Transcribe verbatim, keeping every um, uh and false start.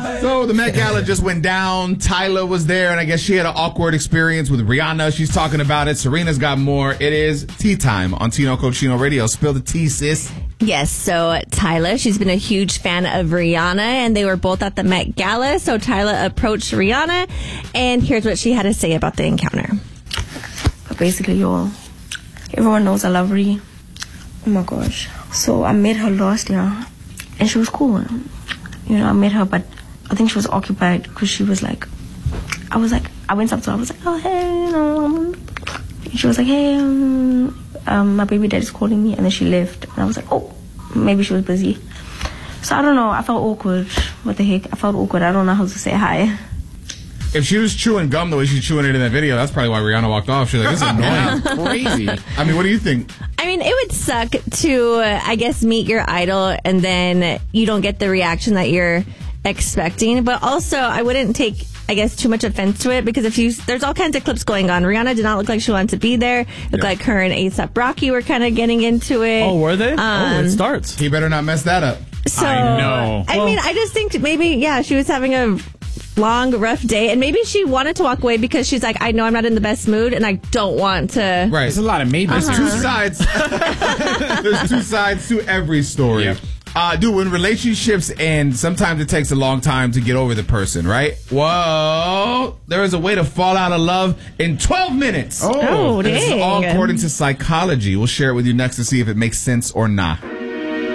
So the Met Gala just went down. Tyla was there, and I guess she had an awkward experience with Rihanna. She's talking about it. Serena's got more. It is tea time on Tino Cochino Radio. Spill the tea, sis. Yes, so Tyla, she's been a huge fan of Rihanna, and they were both at the Met Gala. So Tyla approached Rihanna, and here's what she had to say about the encounter. But basically, y'all, everyone knows I love Ree. Oh my gosh. So I met her last year, and she was cool. You know, I met her, but I think she was occupied because she was like, I was like, I went up to her, I was like, oh, hey, you know, um, she was like, hey, um, um, my baby daddy's calling me, and then she left, and I was like, oh, maybe she was busy. So I don't know, I felt awkward. What the heck? I felt awkward. I don't know how to say hi. If she was chewing gum the way she's chewing it in that video, that's probably why Rihanna walked off. She's like, this is annoying. Crazy. I mean, what do you think? I mean, it would suck to, uh, I guess, meet your idol and then you don't get the reaction that you're expecting. But also, I wouldn't take, I guess, too much offense to it because if you, there's all kinds of clips going on. Rihanna did not look like she wanted to be there. It looked yeah. like her and A$AP Rocky were kind of getting into it. Oh, were they? Um, oh, it starts. He better not mess that up. So, I know. I well, mean, I just think maybe, yeah, she was having a long, rough day, and maybe she wanted to walk away because she's like, I know I'm not in the best mood, and I don't want to. Right. There's a lot of maybes. There's uh-huh. two sides. There's two sides to every story. Yep. Uh, dude, when relationships end, sometimes it takes a long time to get over the person, right? Whoa. There is a way to fall out of love in twelve minutes. Oh, This is dang. all according to psychology. We'll share it with you next to see if it makes sense or not.